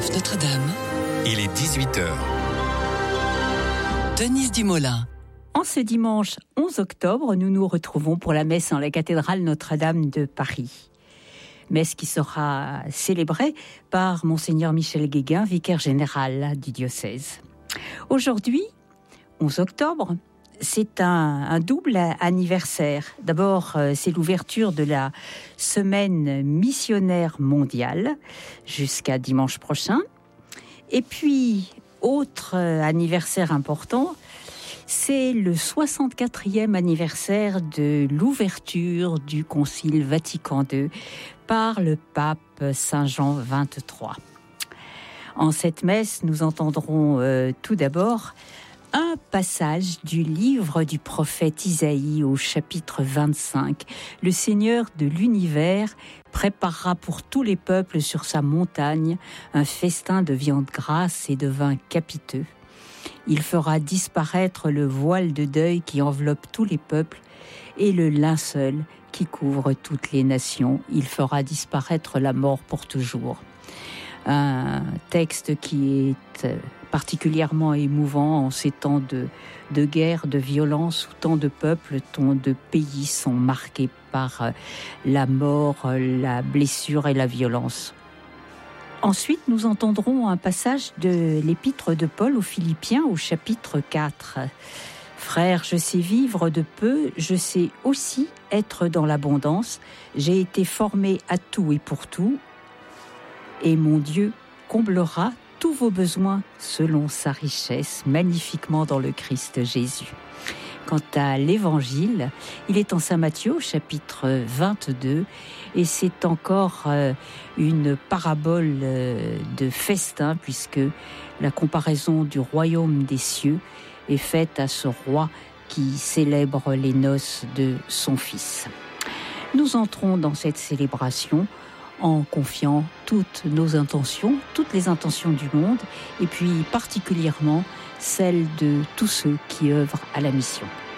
Saint-Joseph Notre-Dame. Il est 18h. Denise Dumoulin. En ce dimanche 11 octobre, nous nous retrouvons pour la messe en la cathédrale Notre-Dame de Paris. Messe qui sera célébrée par Monseigneur Michel Guéguin, vicaire général du diocèse. Aujourd'hui, 11 octobre, c'est un double anniversaire. D'abord, c'est l'ouverture de la semaine missionnaire mondiale jusqu'à dimanche prochain. Et puis, autre anniversaire important, c'est le 64e anniversaire de l'ouverture du Concile Vatican II par le pape Saint Jean XXIII. En cette messe, nous entendrons tout d'abord un passage du livre du prophète Isaïe au chapitre 25. Le Seigneur de l'univers préparera pour tous les peuples sur sa montagne un festin de viande grasse et de vin capiteux. Il fera disparaître le voile de deuil qui enveloppe tous les peuples et le linceul qui couvre toutes les nations. Il fera disparaître la mort pour toujours. Un texte qui est particulièrement émouvant en ces temps de guerre, de violence, où tant de peuples, tant de pays sont marqués par la mort, la blessure et la violence. Ensuite, nous entendrons un passage de l'épître de Paul aux Philippiens au chapitre 4. « Frères, je sais vivre de peu, je sais aussi être dans l'abondance. J'ai été formé à tout et pour tout, et mon Dieu comblera tous vos besoins selon sa richesse, magnifiquement dans le Christ Jésus. » Quant à l'évangile, il est en Saint Matthieu, chapitre 22, et c'est encore une parabole de festin, puisque la comparaison du royaume des cieux est faite à ce roi qui célèbre les noces de son fils. Nous entrons dans cette célébration en confiant toutes nos intentions, toutes les intentions du monde, et puis particulièrement celles de tous ceux qui œuvrent à la mission.